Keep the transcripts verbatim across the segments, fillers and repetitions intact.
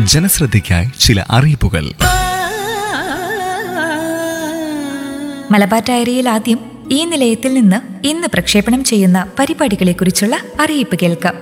ജനശ്രദ്ധയ്ക്കായി ചില അറിയിപ്പുകൾ. മലബാർ ഡയറിയിൽ ആദ്യം ഈ നിലയത്തിൽ നിന്ന് ഇന്ന് പ്രക്ഷേപണം ചെയ്യുന്ന പരിപാടികളെക്കുറിച്ചുള്ള അറിയിപ്പ് കേൾക്കാം.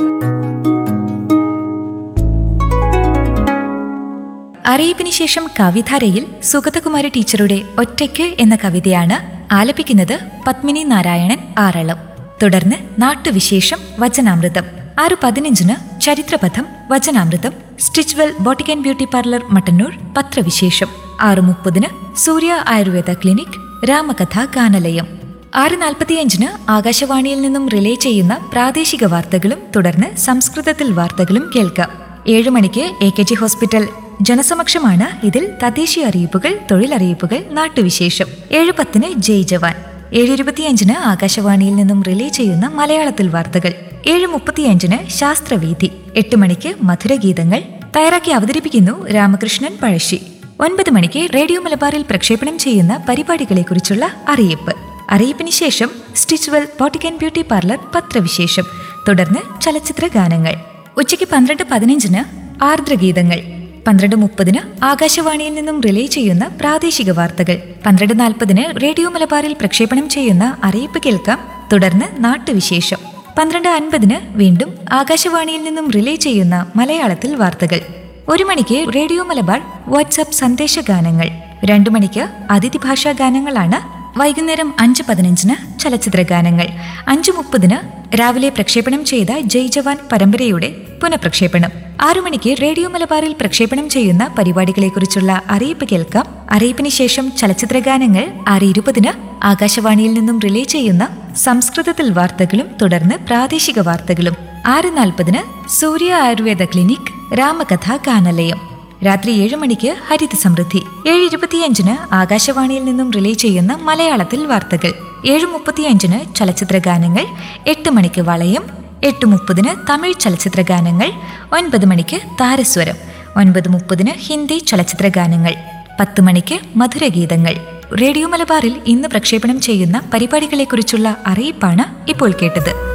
അറിയിപ്പിന് ശേഷം കവിധാരയിൽ സുഗതകുമാരി ടീച്ചറുടെ ഒറ്റയ്ക്ക് എന്ന കവിതയാണ് ആലപിക്കുന്നത് പത്മിനി നാരായണൻ ആറളം. തുടർന്ന് നാട്ടുവിശേഷം വചനാമൃതം. ആറ് പതിനഞ്ചിന് ചരിത്രപഥം വചനാമൃതം. Stitchwell boutique and beauty parlour Mattannur പത്രവിശേഷം. ആറ് മുപ്പതിന് സൂര്യ ആയുർവേദ ക്ലിനിക് രാമകഥാ ഗാനലയം. ആറ് നാൽപ്പത്തിയഞ്ചിന് ആകാശവാണിയിൽ നിന്നും റിലേ ചെയ്യുന്ന പ്രാദേശിക വാർത്തകളും തുടർന്ന് സംസ്കൃതത്തിൽ വാർത്തകളും കേൾക്കാം. ഏഴു മണിക്ക് എ കെ ജി ഹോസ്പിറ്റൽ ജനസമക്ഷമാണ്. ഇതിൽ തദ്ദേശീയ അറിയിപ്പുകൾ, തൊഴിലറിയിപ്പുകൾ, നാട്ടുവിശേഷം. ഏഴ് പത്തിന് ജയ് ജവാൻ. ഏഴ് ഇരുപത്തിയഞ്ചിന് ആകാശവാണിയിൽ നിന്നും റിലേ ചെയ്യുന്ന മലയാളത്തിൽ വാർത്തകൾ. ഏഴ് മുപ്പത്തിയഞ്ചിന് ശാസ്ത്രവീഥി. എട്ട് മണിക്ക് മധുരഗീതങ്ങൾ തയ്യാറാക്കി അവതരിപ്പിക്കുന്നു രാമകൃഷ്ണൻ പഴശ്ശി. ഒൻപത് മണിക്ക് റേഡിയോ മലബാറിൽ പ്രക്ഷേപണം ചെയ്യുന്ന പരിപാടികളെക്കുറിച്ചുള്ള അറിയിപ്പ്. അറിയിപ്പിന് ശേഷം Stitchwell boutique and beauty parlour പത്രവിശേഷം. തുടർന്ന് ചലച്ചിത്ര ഗാനങ്ങൾ. ഉച്ചയ്ക്ക് പന്ത്രണ്ട് പതിനഞ്ചിന് ആർദ്രഗീതങ്ങൾ. പന്ത്രണ്ട് മുപ്പതിന് ആകാശവാണിയിൽ നിന്നും റിലേ ചെയ്യുന്ന പ്രാദേശിക വാർത്തകൾ. പന്ത്രണ്ട് നാൽപ്പതിന് റേഡിയോ മലബാറിൽ പ്രക്ഷേപണം ചെയ്യുന്ന അറിയിപ്പ് കേൾക്കാം. തുടർന്ന് നാട്ടുവിശേഷം. പന്ത്രണ്ട് അൻപതിന് വീണ്ടും ആകാശവാണിയിൽ നിന്നും റിലേ ചെയ്യുന്ന മലയാളത്തിൽ വാർത്തകൾ. ഒരു മണിക്ക് റേഡിയോ മലബാർ വാട്സ്ആപ്പ് സന്ദേശഗാനങ്ങൾ. രണ്ടു മണിക്ക് അതിഥി ഭാഷാ ഗാനങ്ങളാണ്. വൈകുന്നേരം അഞ്ച് പതിനഞ്ചിന് ചലച്ചിത്ര ഗാനങ്ങൾ. അഞ്ചു മുപ്പതിന് രാവിലെ പ്രക്ഷേപണം ചെയ്ത ജയ് ജവാൻ പരമ്പരയുടെ പുനഃപ്രക്ഷേപണം. ആറു മണിക്ക് റേഡിയോ മലബാറിൽ പ്രക്ഷേപണം ചെയ്യുന്ന പരിപാടികളെക്കുറിച്ചുള്ള അറിയിപ്പ് കേൾക്കാം. അറിയിപ്പിന് ശേഷം ചലച്ചിത്ര ഗാനങ്ങൾ. ആറ് ഇരുപതിന് ആകാശവാണിയിൽ നിന്നും റിലേ ചെയ്യുന്ന സംസ്കൃതത്തിൽ വാർത്തകളും തുടർന്ന് പ്രാദേശിക വാർത്തകളും. ആറ് നാൽപ്പതിന് സൂര്യ ആയുർവേദ ക്ലിനിക് രാമകഥാ ഗാനലയം. രാത്രി ഏഴ് മണിക്ക് ഹരിത സമൃദ്ധി. ഏഴ് ഇരുപത്തിയഞ്ചിന് ആകാശവാണിയിൽ നിന്നും റിലേ ചെയ്യുന്ന മലയാളത്തിൽ വാർത്തകൾ. ഏഴ് മുപ്പത്തിയഞ്ചിന് ചലച്ചിത്ര ഗാനങ്ങൾ. എട്ട് മണിക്ക് വളയം. എട്ട് മുപ്പതിന് തമിഴ് ചലച്ചിത്ര ഗാനങ്ങൾ. ഒൻപത് മണിക്ക് താരസ്വരം. ഒൻപത് മുപ്പതിന് ഹിന്ദി ചലച്ചിത്ര ഗാനങ്ങൾ. പത്ത് മണിക്ക് മധുരഗീതങ്ങൾ. റേഡിയോ മലബാറിൽ ഇന്ന് പ്രക്ഷേപണം ചെയ്യുന്ന പരിപാടികളെക്കുറിച്ചുള്ള അറിയിപ്പാണ് ഇപ്പോൾ കേട്ടത്.